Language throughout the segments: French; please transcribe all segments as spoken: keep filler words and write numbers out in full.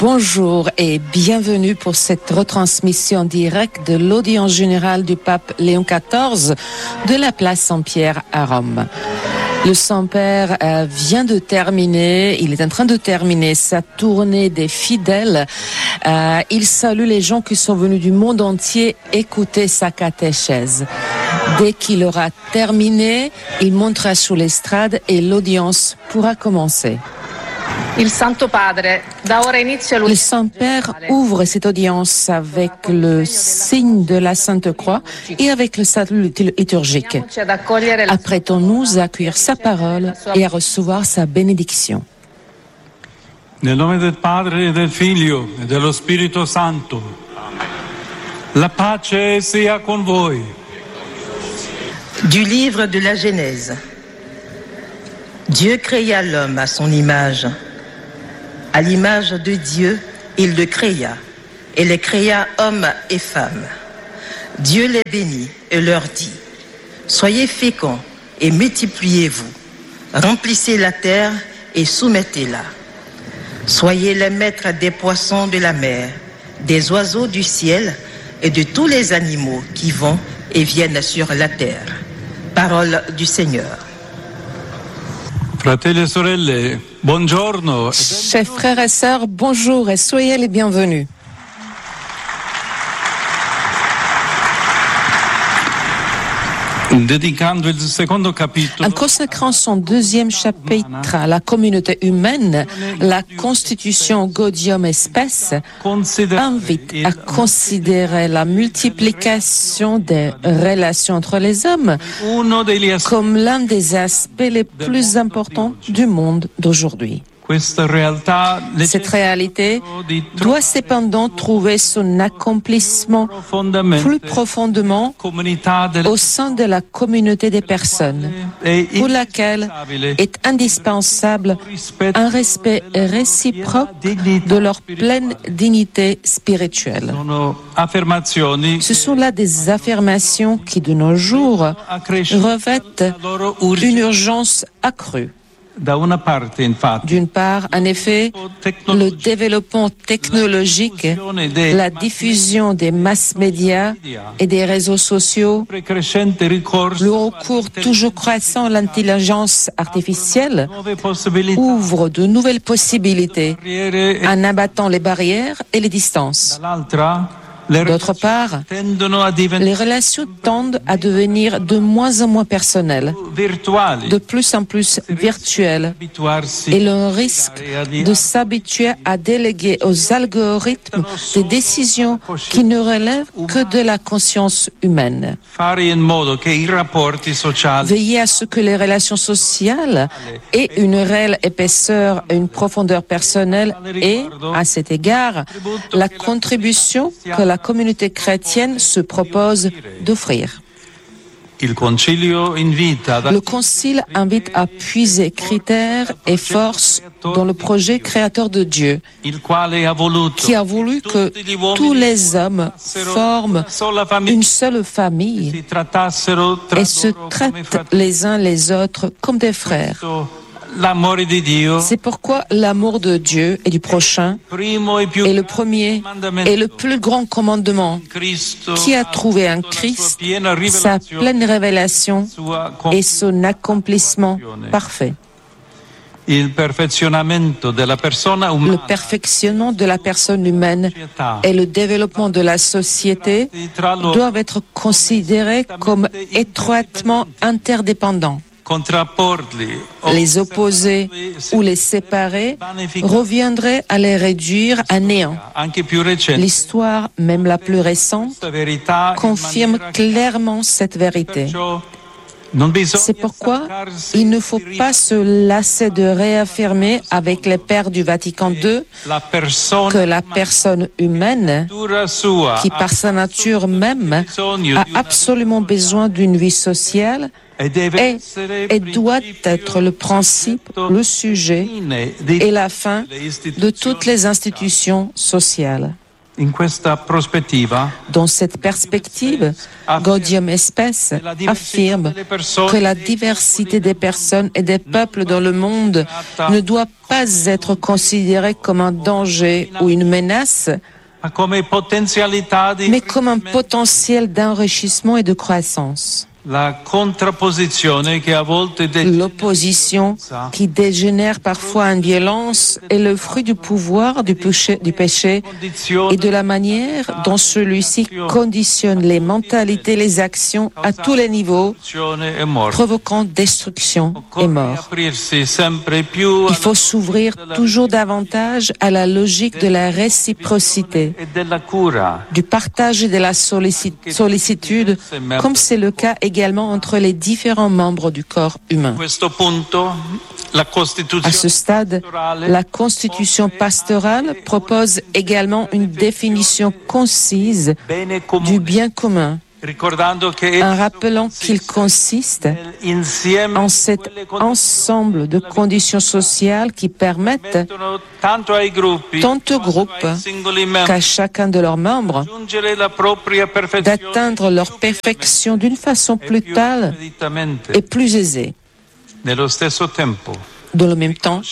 Bonjour et bienvenue pour cette retransmission directe de l'audience générale du pape Léon quatorze de la place Saint-Pierre à Rome. Le Saint-Père euh, vient de terminer, il est en train de terminer sa tournée des fidèles. Euh, il salue les gens qui sont venus du monde entier écouter sa catéchèse. Dès qu'il aura terminé, il montera sur l'estrade et l'audience pourra commencer. Il Santo Padre, da ora inizia Le Saint-Père ouvre cette audience avec le signe de la Sainte Croix et avec le salut liturgique. Apprêtons-nous à accueillir sa parole et à recevoir sa bénédiction. Nel nome del Padre e del Figlio e dello Spirito Santo. La pace sia con voi. Du livre de la Genèse. Dieu créa l'homme à son image. À l'image de Dieu, il le créa, et les créa hommes et femmes. Dieu les bénit et leur dit, « Soyez féconds et multipliez-vous, remplissez la terre et soumettez-la. Soyez les maîtres des poissons de la mer, des oiseaux du ciel et de tous les animaux qui vont et viennent sur la terre. » Parole du Seigneur. Fratelli e sorelle, buongiorno. Chers frères et sœurs, bonjour et soyez les bienvenus. En consacrant son deuxième chapitre à la communauté humaine, la Constitution Gaudium Spes invite à considérer la multiplication des relations entre les hommes comme l'un des aspects les plus importants du monde d'aujourd'hui. Cette réalité doit cependant trouver son accomplissement plus profondément au sein de la communauté des personnes, pour laquelle est indispensable un respect réciproque de leur pleine dignité spirituelle. Ce sont là des affirmations qui, de nos jours, revêtent une urgence accrue. D'une part, en effet, le développement technologique, la diffusion des mass médias et des réseaux sociaux, le recours toujours croissant à l'intelligence artificielle ouvre de nouvelles possibilités en abattant les barrières et les distances. D'autre part, les relations tendent à devenir de moins en moins personnelles, de plus en plus virtuelles, et l'on risque de s'habituer à déléguer aux algorithmes des décisions qui ne relèvent que de la conscience humaine. Veiller à ce que les relations sociales aient une réelle épaisseur et une profondeur personnelle et, à cet égard, la contribution que la la communauté chrétienne se propose d'offrir. Le Concile invite à puiser critères et forces dans le projet créateur de Dieu, qui a voulu que tous les hommes forment une seule famille et se traitent les uns les autres comme des frères. C'est pourquoi l'amour de Dieu et du prochain est le premier et le plus grand commandement qui a trouvé en Christ sa pleine révélation et son accomplissement parfait. Le perfectionnement de la personne humaine et le développement de la société doivent être considérés comme étroitement interdépendants. Les opposer ou les séparer reviendrait à les réduire à néant. L'histoire, même la plus récente, confirme clairement cette vérité. C'est pourquoi il ne faut pas se lasser de réaffirmer avec les pères du Vatican deux que la personne humaine, qui par sa nature même a absolument besoin d'une vie sociale, est et doit être le principe, le sujet et la fin de toutes les institutions sociales. Dans cette perspective, Gaudium et Spes affirme que la diversité des personnes et des peuples dans le monde ne doit pas être considérée comme un danger ou une menace, mais comme un potentiel d'enrichissement et de croissance. L'opposition qui dégénère parfois en violence est le fruit du pouvoir du péché, du péché et de la manière dont celui-ci conditionne les mentalités et les actions à tous les niveaux, provoquant destruction et mort. Il faut s'ouvrir toujours davantage à la logique de la réciprocité, du partage et de la sollicitude, comme c'est le cas également également entre les différents membres du corps humain. À ce stade, la Constitution pastorale propose également une définition concise du bien commun, en rappelant qu'il consiste en cet ensemble de conditions sociales qui permettent tant aux groupes qu'à chacun de leurs membres d'atteindre leur perfection d'une façon plus totale et plus aisée. Dans le même temps,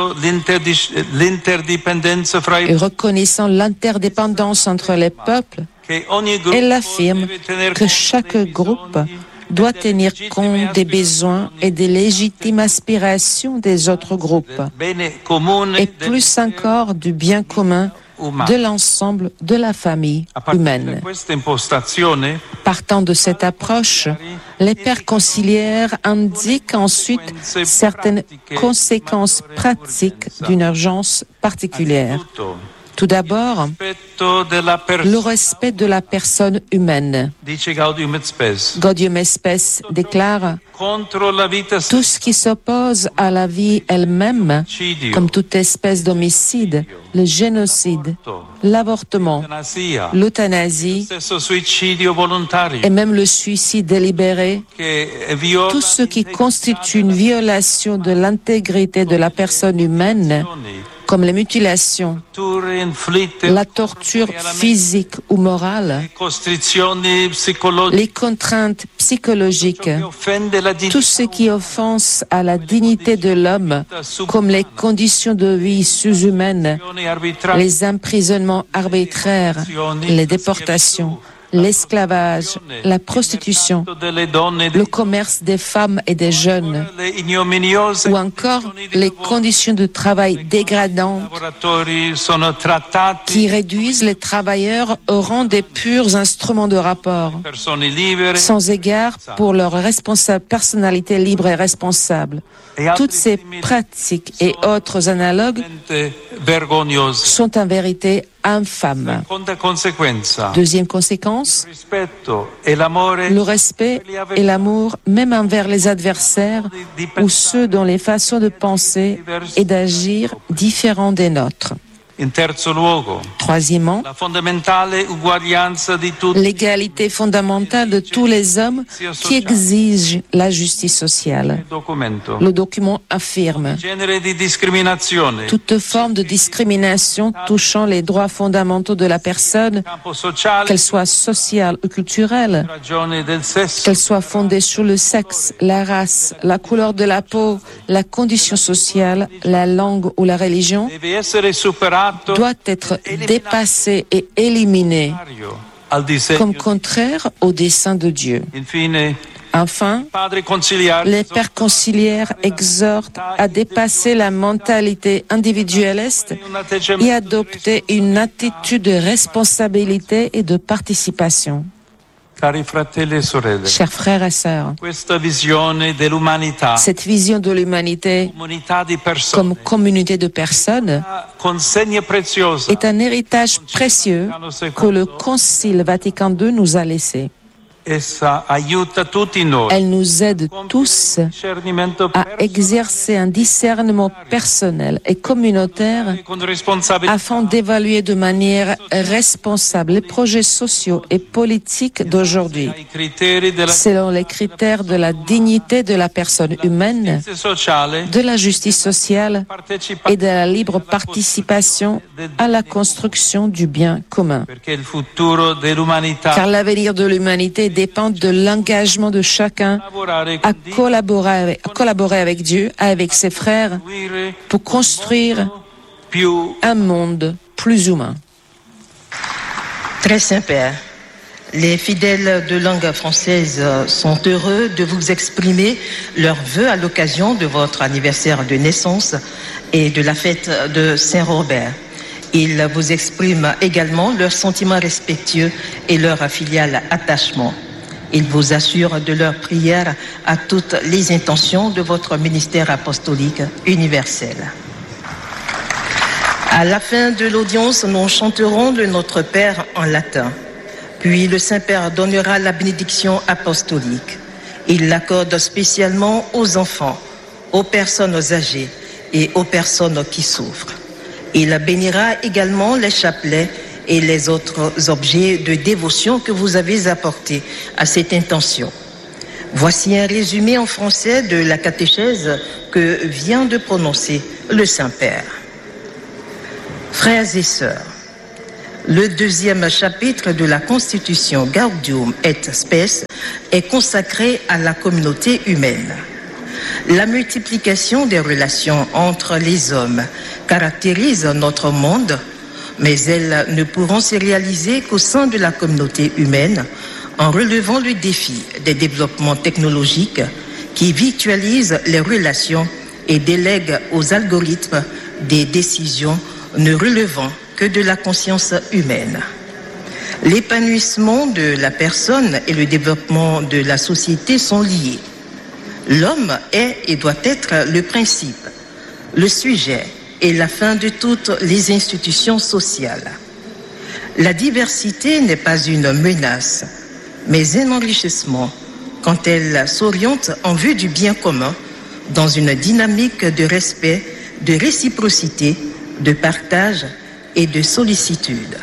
et reconnaissant l'interdépendance entre les peuples, elle affirme que chaque groupe doit tenir compte des besoins et des légitimes aspirations des autres groupes, et plus encore du bien commun de l'ensemble de la famille humaine. Partant de cette approche, les pères conciliaires indiquent ensuite certaines conséquences pratiques d'une urgence particulière. Tout d'abord, le respect de la personne humaine. Gaudium et Spes déclare « Tout ce qui s'oppose à la vie elle-même, comme toute espèce d'homicide, le génocide, l'avortement, l'euthanasie et même le suicide délibéré, tout ce qui constitue une violation de l'intégrité de la personne humaine, comme les mutilations, la torture physique ou morale, les contraintes psychologiques, tout ce qui offense à la dignité de l'homme, comme les conditions de vie sous-humaines, les emprisonnements arbitraires, les déportations, l'esclavage, la prostitution, le commerce des femmes et des jeunes, ou encore les conditions de travail dégradantes qui réduisent les travailleurs au rang des purs instruments de rapport, sans égard pour leur responsable, personnalité libre et responsable. Toutes ces pratiques et autres analogues sont en vérité infâmes. Deuxième conséquence, le respect et l'amour même envers les adversaires ou ceux dont les façons de penser et d'agir différent des nôtres. Troisièmement, l'égalité fondamentale de tous les hommes qui exige la justice sociale. Le document affirme toute forme de discrimination touchant les droits fondamentaux de la personne, qu'elle soit sociale ou culturelle, qu'elle soit fondée sur le sexe, la race, la couleur de la peau, la condition sociale, la langue ou la religion, doit être dépassé et éliminé comme contraire au dessein de Dieu. Enfin, les pères conciliaires exhortent à dépasser la mentalité individualiste et adopter une attitude de responsabilité et de participation. Chers frères et sœurs, cette vision de l'humanité comme communauté de personnes est un héritage précieux que le Concile Vatican deux nous a laissé. Elle nous aide tous à exercer un discernement personnel et communautaire afin d'évaluer de manière responsable les projets sociaux et politiques d'aujourd'hui, selon les critères de la dignité de la personne humaine, de la justice sociale et de la libre participation à la construction du bien commun. Car l'avenir de l'humanité dépend de l'engagement de chacun à collaborer, à collaborer avec Dieu, avec ses frères, pour construire un monde plus humain. Très Saint-Père, les fidèles de langue française sont heureux de vous exprimer leurs vœux à l'occasion de votre anniversaire de naissance et de la fête de Saint-Robert. Ils vous expriment également leurs sentiments respectueux et leur filial attachement. Ils vous assurent de leur prière à toutes les intentions de votre ministère apostolique universel. À la fin de l'audience, nous chanterons le Notre Père en latin. Puis le Saint-Père donnera la bénédiction apostolique. Il l'accorde spécialement aux enfants, aux personnes âgées et aux personnes qui souffrent. Il bénira également les chapelets et les autres objets de dévotion que vous avez apportés à cette intention. Voici un résumé en français de la catéchèse que vient de prononcer le Saint-Père. Frères et sœurs, le deuxième chapitre de la Constitution Gaudium et Spes est consacré à la communauté humaine. La multiplication des relations entre les hommes caractérise notre monde, mais elles ne pourront se réaliser qu'au sein de la communauté humaine en relevant le défi des développements technologiques qui virtualisent les relations et délèguent aux algorithmes des décisions ne relevant que de la conscience humaine. L'épanouissement de la personne et le développement de la société sont liés. L'homme est et doit être le principe, le sujet et la fin de toutes les institutions sociales. La diversité n'est pas une menace, mais un enrichissement quand elle s'oriente en vue du bien commun dans une dynamique de respect, de réciprocité, de partage et de sollicitude.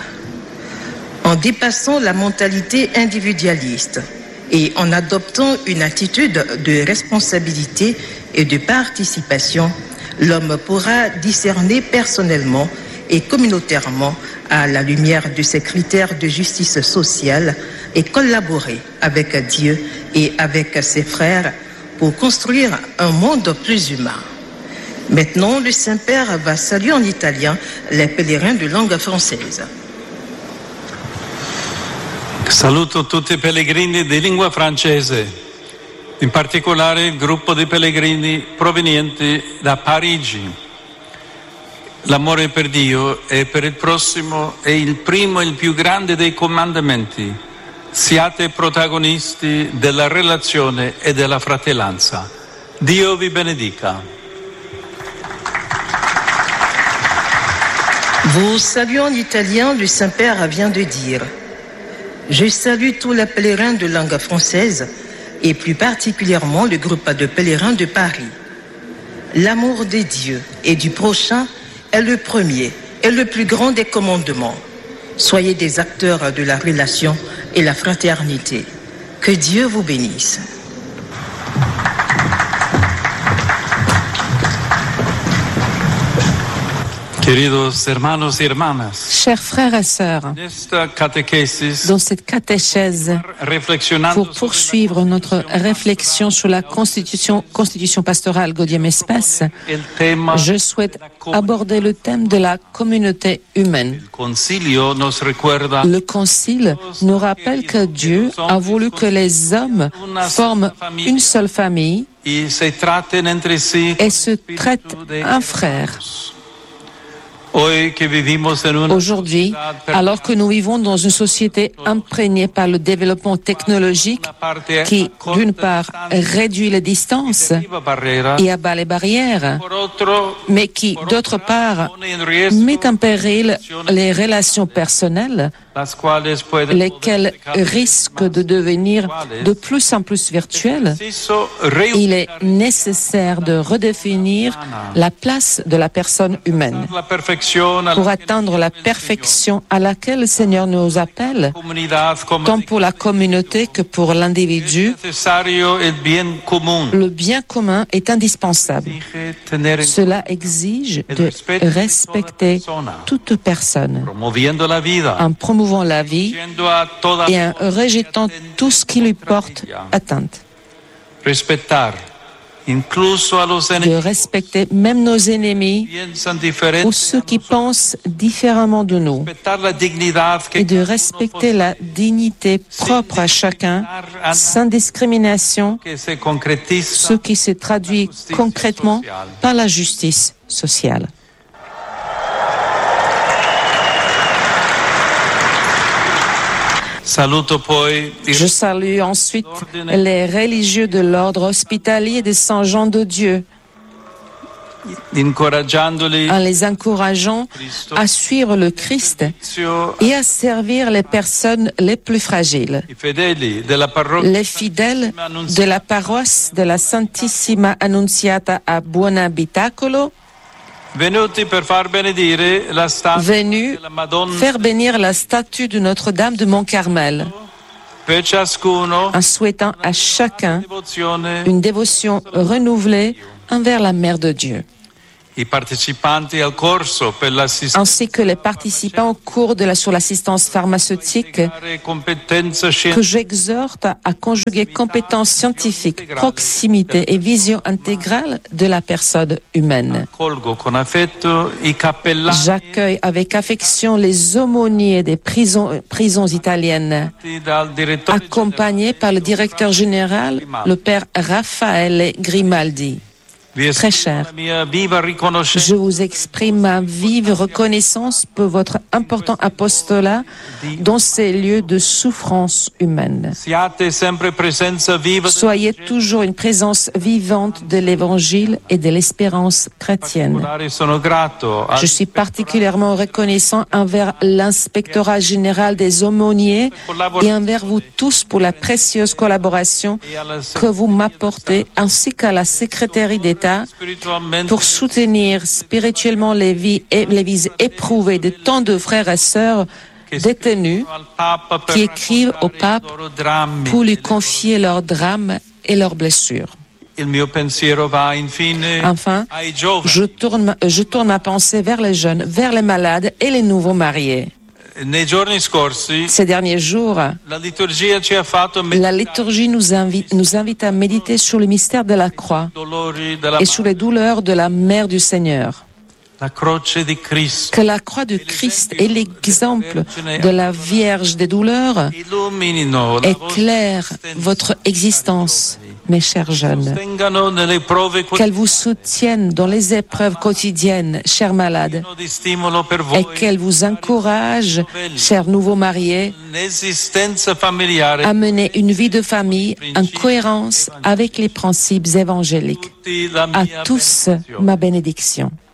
En dépassant la mentalité individualiste et en adoptant une attitude de responsabilité et de participation, l'homme pourra discerner personnellement et communautairement à la lumière de ces critères de justice sociale et collaborer avec Dieu et avec ses frères pour construire un monde plus humain. Maintenant, le Saint-Père va saluer en italien les pèlerins de langue française. Saluto tutti i pellegrini di lingua francese, in particolare il gruppo di pellegrini provenienti da Parigi. L'amore per Dio e per il prossimo è il primo e il più grande dei comandamenti. Siate protagonisti della relazione e della fratellanza. Dio vi benedica. Vous saluez en italien, le Saint-Père vient de dire « Je salue tous les pèlerins de langue française et plus particulièrement le groupe de pèlerins de Paris. L'amour de Dieu et du prochain est le premier et le plus grand des commandements. Soyez des acteurs de la relation et la fraternité. Que Dieu vous bénisse. » Chers frères et sœurs, dans cette catéchèse, pour poursuivre notre réflexion sur la constitution, constitution pastorale Gaudium et Spes, je souhaite aborder le thème de la communauté humaine. Le Concile nous rappelle que Dieu a voulu que les hommes forment une seule famille et se traitent un frère. Aujourd'hui, alors que nous vivons dans une société imprégnée par le développement technologique qui, d'une part, réduit les distances et abat les barrières, mais qui, d'autre part, met en péril les relations personnelles, lesquels risquent de devenir de plus en plus virtuels, il est nécessaire de redéfinir la place de la personne humaine pour atteindre la perfection à laquelle le Seigneur nous appelle, tant pour la communauté que pour l'individu. Le bien commun est indispensable. Cela exige de respecter toute personne en promouvant la vie et en rejetant tout ce qui lui porte atteinte. De respecter même nos ennemis ou ceux qui pensent différemment de nous et de respecter la dignité propre à chacun sans discrimination, ce qui se traduit concrètement par la justice sociale. Je salue ensuite les religieux de l'ordre hospitalier de Saint-Jean de Dieu, en les encourageant à suivre le Christ et à servir les personnes les plus fragiles. Les fidèles de la paroisse de la Santissima Annunziata à Buonabitacolo, venus faire bénir la statue de Notre-Dame de Mont-Carmel, en souhaitant à chacun une dévotion renouvelée envers la Mère de Dieu, ainsi que les participants au cours de la, sur l'assistance pharmaceutique, que j'exhorte à conjuguer compétences scientifiques, proximité et vision intégrale de la personne humaine. J'accueille avec affection les aumôniers des prisons, prisons italiennes, accompagnés par le directeur général, le père Raffaele Grimaldi. Très cher, je vous exprime ma vive reconnaissance pour votre important apostolat dans ces lieux de souffrance humaine. Soyez toujours une présence vivante de l'Évangile et de l'espérance chrétienne. Je suis particulièrement reconnaissant envers l'inspectorat général des aumôniers et envers vous tous pour la précieuse collaboration que vous m'apportez, ainsi qu'à la secrétaire d'État pour soutenir spirituellement les vies, les vies éprouvées de tant de frères et sœurs détenus qui écrivent au pape pour lui confier leurs drames et leurs blessures. Enfin, je tourne, je tourne ma pensée vers les jeunes, vers les malades et les nouveaux mariés. Ces derniers jours, la liturgie nous invite, nous invite à méditer sur le mystère de la croix et sur les douleurs de la Mère du Seigneur. Que la croix de Christ et l'exemple de la Vierge des douleurs éclairent votre existence, mes chers jeunes. Qu'elle vous soutienne dans les épreuves quotidiennes, chers malades, et qu'elle vous encourage, chers nouveaux mariés, à mener une vie de famille en cohérence avec les principes évangéliques. À tous, ma bénédiction.